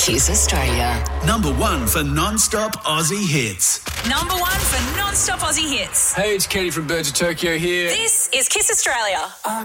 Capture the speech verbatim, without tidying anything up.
Kiss Australia. Number one for non-stop Aussie hits. Number one for non-stop Aussie hits. Hey, it's Kenny from Birds of Tokyo here. This is Kiss Australia.